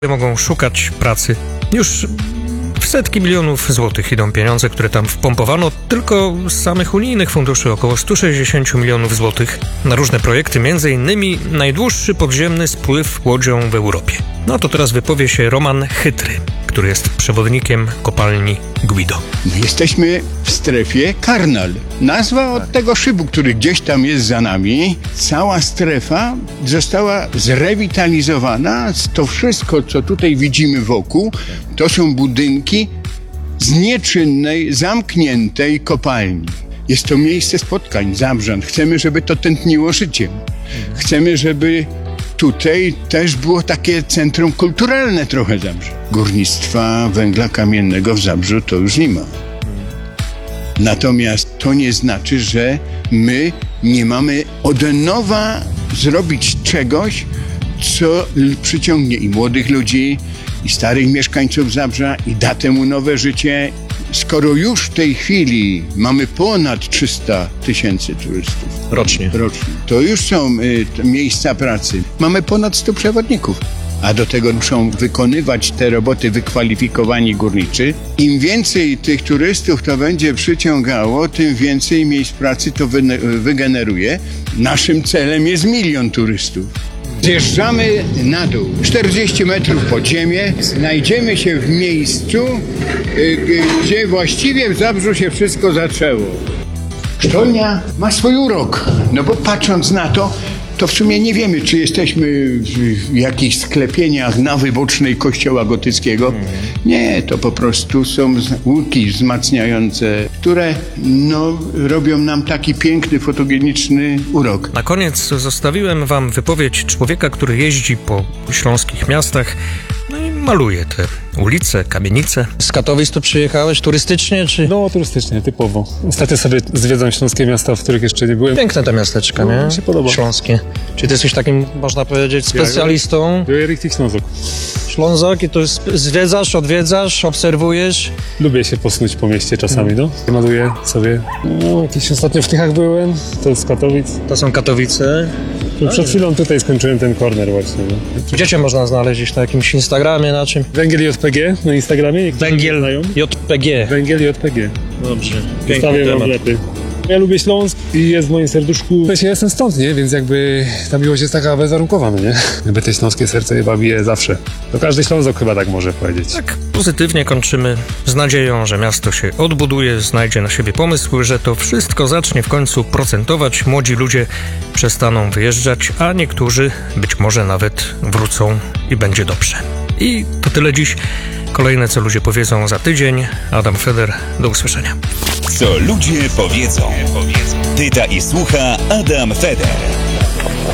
mogą szukać pracy. Już w setki milionów złotych idą pieniądze, które tam wpompowano tylko z samych unijnych funduszy, około 160 milionów złotych na różne projekty, m.in. najdłuższy podziemny spływ łodzią w Europie. No to teraz wypowie się Roman Chytry, który jest przewodnikiem kopalni Guido. Jesteśmy w strefie Karnal. Nazwa od tego szybu, który gdzieś tam jest za nami. Cała strefa została zrewitalizowana. To wszystko, co tutaj widzimy wokół, to są budynki z nieczynnej, zamkniętej kopalni. Jest to miejsce spotkań, Zabrzan. Chcemy, żeby to tętniło życiem. Chcemy, żeby tutaj też było takie centrum kulturalne trochę Zabrze. Górnictwa węgla kamiennego w Zabrzu to już nie ma. Natomiast to nie znaczy, że my nie mamy od nowa zrobić czegoś, co przyciągnie i młodych ludzi, i starych mieszkańców Zabrza, i da temu nowe życie. Skoro już w tej chwili mamy ponad 300 tysięcy turystów Rocznie. To już są miejsca pracy. Mamy ponad 100 przewodników, a do tego muszą wykonywać te roboty wykwalifikowani górniczy. Im więcej tych turystów to będzie przyciągało, tym więcej miejsc pracy to wygeneruje. Naszym celem jest 1 000 000 turystów. Zjeżdżamy na dół, 40 metrów pod ziemię, znajdziemy się w miejscu, gdzie właściwie w Zabrzu się wszystko zaczęło. Sztolnia ma swój urok, no bo patrząc na to w sumie nie wiemy, czy jesteśmy w jakichś sklepieniach na Wybocznej kościoła gotyckiego. Nie, to po prostu są łuki wzmacniające, które robią nam taki piękny, fotogeniczny urok. Na koniec zostawiłem wam wypowiedź człowieka, który jeździ po śląskich miastach, no i maluje te ulice, kamienice. Z Katowic tu przyjechałeś turystycznie, czy? No, turystycznie, typowo. Ostatnio sobie zwiedzam śląskie miasta, w których jeszcze nie byłem. Piękne te miasteczka, nie? Mi się podoba. Śląskie. Czy ty jesteś takim, można powiedzieć, specjalistą? Ja richtig Ślązok. Ślązok i tu zwiedzasz, odwiedzasz, obserwujesz? Lubię się posnuć po mieście czasami, Maluję sobie. Jakiś ostatnio w Tychach byłem, to z Katowic. To są Katowice. Przed chwilą tutaj skończyłem ten korner właśnie. Gdzie cię można znaleźć? Na jakimś Instagramie, na czym? Węgiel JPG na Instagramie. Węgiel JPG. Węgiel JPG. Dobrze. Zostawiam wam wlepy. Ja lubię Śląsk i jest w moim serduszku. Ja jestem stąd, nie? Więc jakby ta miłość jest taka bezwarunkowa, nie? Jakby te śląskie serce chyba bije zawsze. To każdy Ślązok chyba tak może powiedzieć. Tak pozytywnie kończymy, z nadzieją, że miasto się odbuduje, znajdzie na siebie pomysł, że to wszystko zacznie w końcu procentować, młodzi ludzie przestaną wyjeżdżać, a niektórzy być może nawet wrócą i będzie dobrze. I to tyle dziś. Kolejne, co ludzie powiedzą za tydzień. Adam Feder, do usłyszenia. Co ludzie powiedzą. Pyta i słucha Adam Feder.